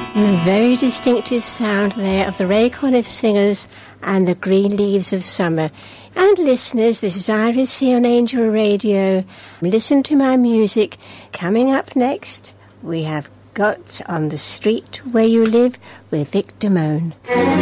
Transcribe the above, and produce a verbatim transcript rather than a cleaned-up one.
A very distinctive sound there of the Ray Conniff Singers and the Green Leaves of Summer. And listeners, this is Iris here on Angel Radio. Listen to my music. Coming up next, we have got On the Street Where You Live with Vic Damone.